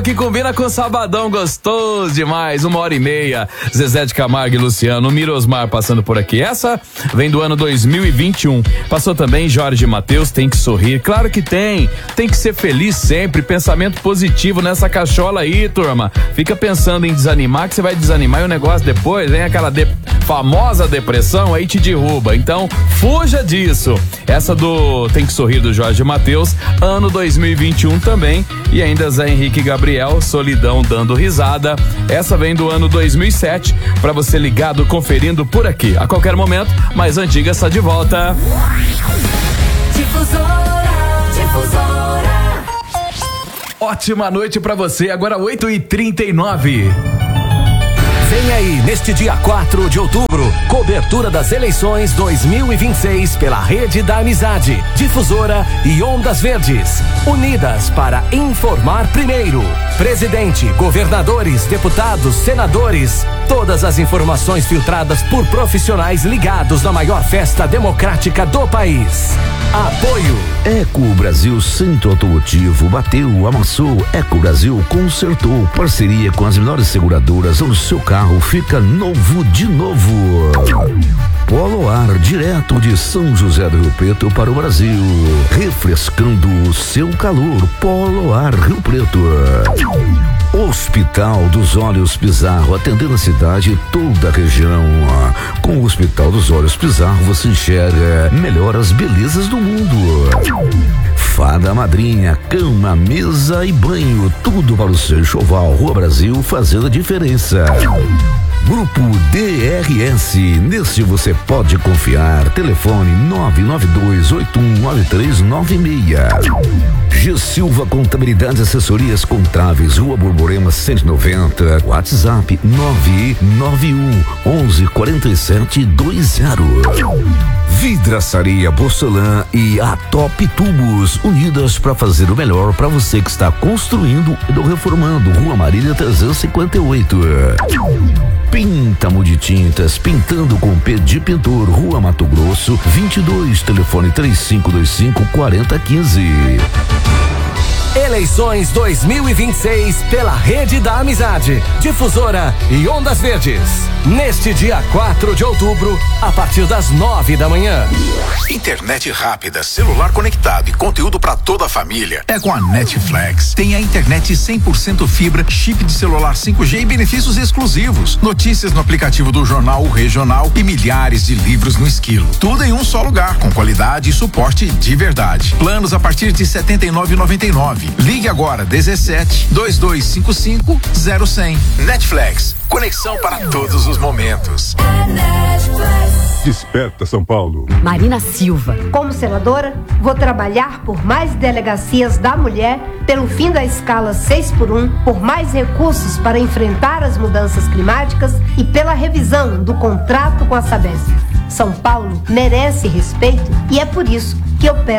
Que combina com sabadão gostoso demais, 1h30. Zezé de Camargo e Luciano, Mirosmar passando por aqui. Essa vem do ano 2021. Passou também Jorge Mateus, Tem que Sorrir. Claro que tem que ser feliz sempre. Pensamento positivo nessa cachola aí, turma. Fica pensando em desanimar, que você vai desanimar e o negócio depois vem aquela famosa depressão, aí te derruba. Então, fuja disso. Essa do Tem que Sorrir do Jorge Mateus, ano 2021 também. E ainda Zé Henrique Gabriel, Solidão dando risada. Essa vem do ano 2007, pra você ligado, conferindo por aqui. A qualquer momento, mais antiga está de volta. Difusora. Ótima noite pra você, agora 8h39. Vem aí, neste dia 4 de outubro, cobertura das eleições 2026 pela Rede da Amizade, Difusora e Ondas Verdes, unidas para informar primeiro. Presidente, governadores, deputados, senadores, todas as informações filtradas por profissionais ligados na maior festa democrática do país. Apoio. Eco Brasil Centro Automotivo bateu, amassou, Eco Brasil consertou, parceria com as melhores seguradoras, onde o seu carro fica novo de novo. Polo Ar, direto de São José do Rio Preto para o Brasil, refrescando o seu calor. Polo Ar Rio Preto. Hospital dos Olhos Pizarro, atendendo a cidade e toda a região. Com o Hospital dos Olhos Pizarro você enxerga melhor as belezas do mundo. Fada Madrinha, cama, mesa e banho, tudo para o seu enxoval. Rua Brasil, fazendo a diferença. Grupo DRS, nesse você pode confiar. Telefone 992819396. G Silva Contabilidade e Assessorias Contábeis, Rua Borborema 190, WhatsApp 991114720. Vidraçaria Porcelã e a Top Tubos, unidas para fazer o melhor para você que está construindo ou reformando. Rua Marília 358. Pintamo de Tintas, pintando com P de Pintor, Rua Mato Grosso 22, telefone 3525-4015. Eleições 2026 pela Rede da Amizade, Difusora e Ondas Verdes. Neste dia 4 de outubro, a partir das 9 da manhã. Internet rápida, celular conectado e conteúdo para toda a família é com a Netflix. Tem a internet 100% fibra, chip de celular 5G e benefícios exclusivos. Notícias no aplicativo do Jornal Regional e milhares de livros no Esquilo. Tudo em um só lugar, com qualidade e suporte de verdade. Planos a partir de R$ 79,99. Ligue agora 17-2255-0100. Netflix, conexão para todos os momentos. Desperta São Paulo. Marina Silva. Como senadora, vou trabalhar por mais delegacias da mulher, pelo fim da escala 6x1, por mais recursos para enfrentar as mudanças climáticas e pela revisão do contrato com a Sabesp. São Paulo merece respeito e é por isso que eu peço